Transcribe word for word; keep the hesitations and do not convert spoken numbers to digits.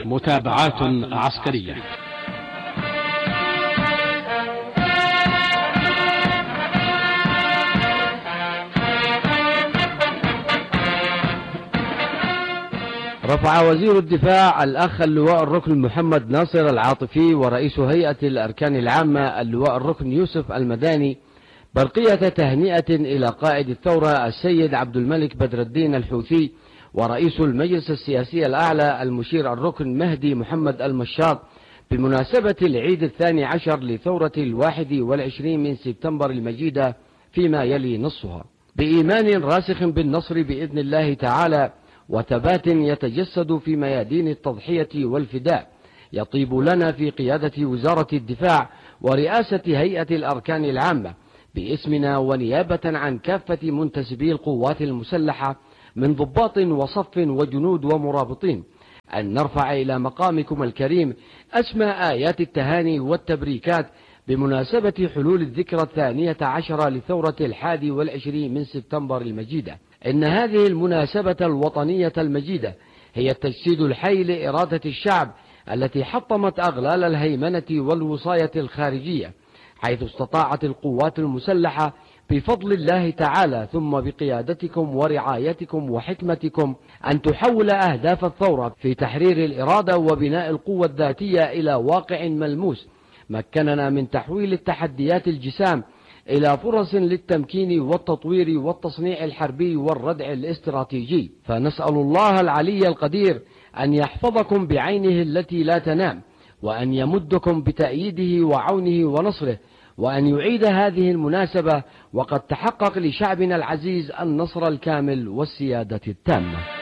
متابعات عسكرية. رفع وزير الدفاع الأخ اللواء الركن محمد ناصر العاطفي ورئيس هيئة الأركان العامة اللواء الركن يوسف المداني برقية تهنئة إلى قائد الثورة السيد عبد الملك بدر الدين الحوثي ورئيس المجلس السياسي الأعلى المشير الركن مهدي محمد المشاط بمناسبة العيد الثاني عشر لثورة الواحد والعشرين من سبتمبر المجيدة فيما يلي نصها، بإيمان راسخ بالنصر بإذن الله تعالى وثبات يتجسد في ميادين التضحية والفداء. يطيب لنا في قيادة وزارة الدفاع ورئاسة هيئة الأركان العامة باسمنا ونيابة عن كافة منتسبي القوات المسلحة من ضباط وصف وجنود ومرابطين أن نرفع إلى مقامكم الكريم أسمى آيات التهاني والتبريكات بمناسبة حلول الذكرى الثانية عشر لثورة الحادي والعشرين من سبتمبر المجيدة. إن هذه المناسبة الوطنية المجيدة هي التجسيد الحي لإرادة الشعب التي حطمت أغلال الهيمنة والوصاية الخارجية، حيث استطاعت القوات المسلحة بفضل الله تعالى ثم بقيادتكم ورعايتكم وحكمتكم أن تحول أهداف الثورة في تحرير الإرادة وبناء القوة الذاتية إلى واقع ملموس مكننا من تحويل التحديات الجسام إلى فرص للتمكين والتطوير والتصنيع الحربي والردع الاستراتيجي. فنسأل الله العلي القدير أن يحفظكم بعينه التي لا تنام، وأن يمدكم بتأييده وعونه ونصره، وأن يعيد هذه المناسبة وقد تحقق لشعبنا العزيز النصر الكامل والسيادة التامة.